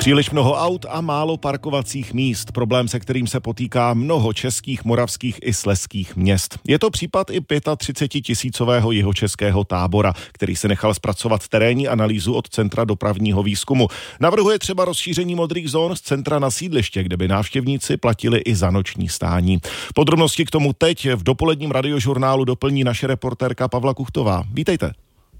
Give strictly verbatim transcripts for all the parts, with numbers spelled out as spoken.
Příliš mnoho aut a málo parkovacích míst. Problém, se kterým se potýká mnoho českých, moravských i slezských měst. Je to případ i třicetitisícového jihočeského Tábora, který se nechal zpracovat terénní analýzu od Centra dopravního výzkumu. Navrhuje třeba rozšíření modrých zón z centra na sídliště, kde by návštěvníci platili i za noční stání. Podrobnosti k tomu teď v dopoledním radiožurnálu doplní naše reportérka Pavla Kuchtová. Vítejte.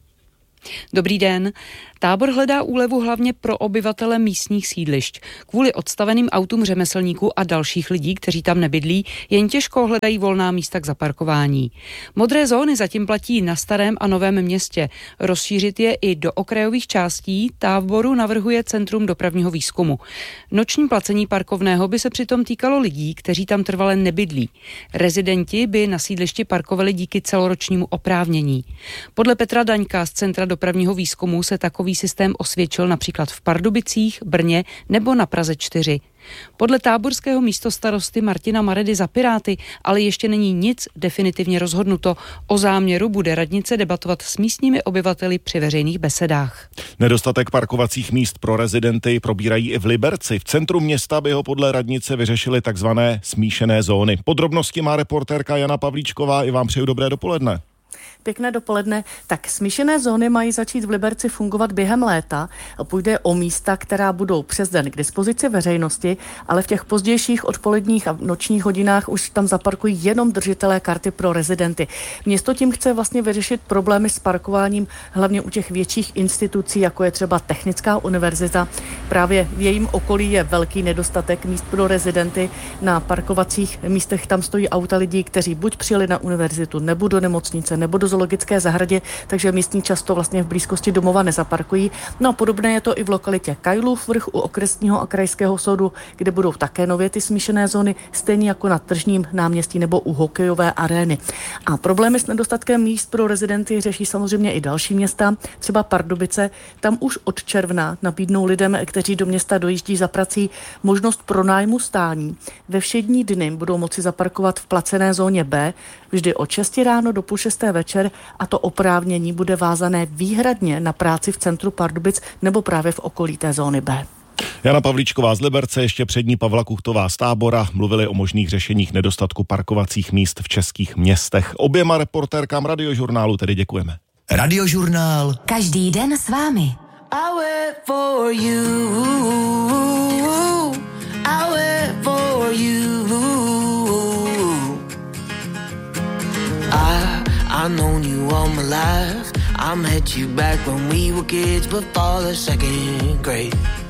Dobrý den. Tábor hledá úlevu hlavně pro obyvatele místních sídlišť. Kvůli odstaveným autům řemeslníků a dalších lidí, kteří tam nebydlí, jen těžko hledají volná místa k zaparkování. Modré zóny zatím platí na Starém a Novém Městě. Rozšířit je i do okrajových částí Táboru navrhuje Centrum dopravního výzkumu. Noční placení parkovného by se přitom týkalo lidí, kteří tam trvale nebydlí. Rezidenti by na sídlišti parkovali díky celoročnímu oprávnění. Podle Petra Daňka z Centra dopravního výzkumu se takový systém osvědčil například v Pardubicích, Brně nebo na Praze čtyři. Podle táborského místostarosty Martina Maredy za Piráty ale ještě není nic definitivně rozhodnuto. O záměru bude radnice debatovat s místními obyvateli při veřejných besedách. Nedostatek parkovacích míst pro rezidenty probírají i v Liberci. V centru města by ho podle radnice vyřešily takzvané smíšené zóny. Podrobnosti má reportérka Jana Pavlíčková, i vám přeju dobré dopoledne. Pěkné dopoledne. Tak smíšené zóny mají začít v Liberci fungovat během léta. Půjde o místa, která budou přes den k dispozici veřejnosti, ale v těch pozdějších odpoledních a nočních hodinách už tam zaparkují jenom držitelé karty pro rezidenty. Město tím chce vlastně vyřešit problémy s parkováním hlavně u těch větších institucí, jako je třeba Technická univerzita. Právě v jejím okolí je velký nedostatek míst pro rezidenty. Na parkovacích místech tam stojí auta lidí, kteří buď přijeli na univerzitu, nebo do nemocnice, nebo do zoologické zahradě, takže místní často vlastně v blízkosti domova nezaparkují. No a podobné je to i v lokalitě Kajlův vrch u okresního a krajského soudu, kde budou také nově ty smíšené zóny, stejně jako na Tržním náměstí nebo u hokejové arény. A problémy s nedostatkem míst pro rezidenty řeší samozřejmě i další města, třeba Pardubice. Tam už od června nabídnou lidem, kteří do města dojíždí za prací, možnost pronájmu stání. Ve všední dny budou moci zaparkovat v placené zóně B, vždy od šesti ráno do půl šesté večer, a to oprávnění bude vázané výhradně na práci v centru Pardubic nebo právě v okolí té zóny B. Jana Pavlíčková z Liberce, ještě před ní Pavla Kuchtová z Tábora mluvili o možných řešeních nedostatku parkovacích míst v českých městech. Oběma reportérkám radiožurnálu tedy děkujeme. Radiožurnál. Každý den s vámi. I wait for you. I wait for you. I I've known you all my life. I met you back when we were kids before the second grade.